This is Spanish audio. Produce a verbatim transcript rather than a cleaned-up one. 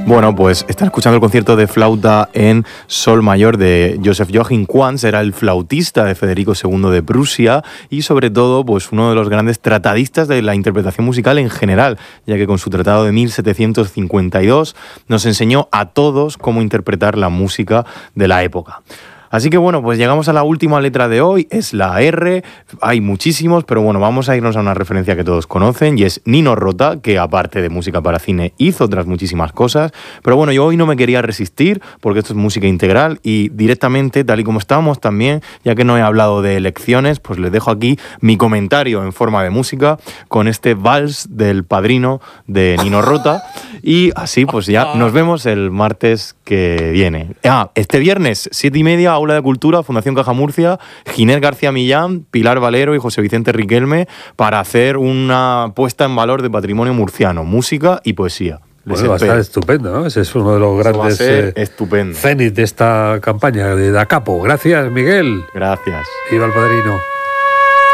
Bueno, pues están escuchando el concierto de flauta en sol mayor de Joseph Joachim Quantz, era el flautista de Federico segundo de Prusia y sobre todo pues uno de los grandes tratadistas de la interpretación musical en general, ya que con su tratado de mil setecientos cincuenta y dos nos enseñó a todos cómo interpretar la música de la época. Así que bueno, pues llegamos a la última letra de hoy, es la R, hay muchísimos, pero bueno, vamos a irnos a una referencia que todos conocen y es Nino Rota, que aparte de música para cine hizo otras muchísimas cosas, pero bueno, yo hoy no me quería resistir porque esto es música integral y directamente, tal y como estamos también, ya que no he hablado de elecciones, pues les dejo aquí mi comentario en forma de música con este vals del Padrino de Nino Rota y así pues ya nos vemos el martes que viene. Ah, este viernes, siete y media, Aula de Cultura, Fundación Caja Murcia, Ginés García Millán, Pilar Valero y José Vicente Riquelme para hacer una puesta en valor de patrimonio murciano, música y poesía. Les Bueno, va a estar estupendo, ¿no? Ese es uno de los grandes va a ser eh, estupendo. cenit de esta campaña de Da Capo. Gracias, Miguel. Gracias. Viva el Padrino.